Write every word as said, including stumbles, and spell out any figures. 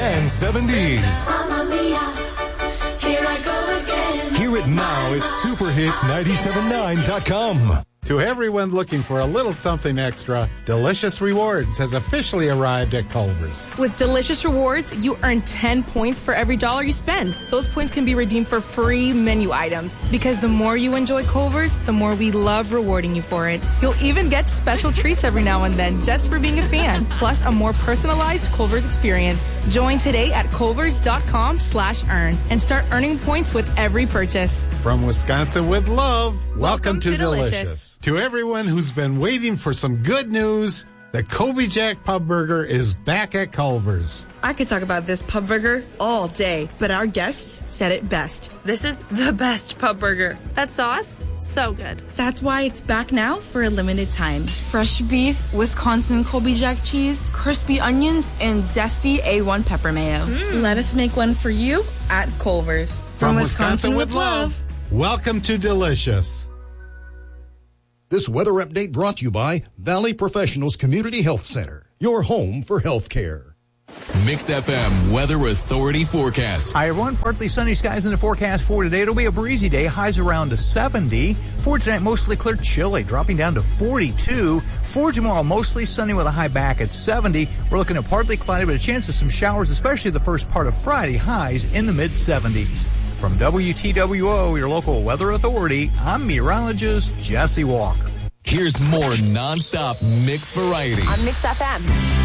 and seventies. Mamma mia, here I go again. Hear it now at super hits nine seven nine dot com. To everyone looking for a little something extra, Delicious Rewards has officially arrived at Culver's. With Delicious Rewards, you earn ten points for every dollar you spend. Those points can be redeemed for free menu items. Because the more you enjoy Culver's, the more we love rewarding you for it. You'll even get special treats every now and then just for being a fan. Plus a more personalized Culver's experience. Join today at culvers.com slash earn and start earning points with every purchase. From Wisconsin with love, welcome, Welcome to, to Delicious. Delicious. To everyone who's been waiting for some good news, the Colby Jack Pub Burger is back at Culver's. I could talk about this pub burger all day, but our guests said it best. This is the best pub burger. That sauce, so good. That's why it's back now for a limited time. Fresh beef, Wisconsin Colby Jack cheese, crispy onions, and zesty A one pepper mayo. Mm. Let us make one for you at Culver's. From, From Wisconsin, Wisconsin with love, welcome to Delicious. This weather update brought to you by Valley Professionals Community Health Center, your home for health care. Mix F M Weather Authority forecast. Hi, everyone. Partly sunny skies in the forecast for today. It'll be a breezy day. Highs around to seventy. For tonight, mostly clear, chilly, dropping down to forty-two. For tomorrow, mostly sunny with a high back at seventy. We're looking at partly cloudy, but a chance of some showers, especially the first part of Friday. Highs in the mid-seventies. From W T W O, your local weather authority, I'm meteorologist Jesse Walker. Here's more nonstop mix variety on Mix F M.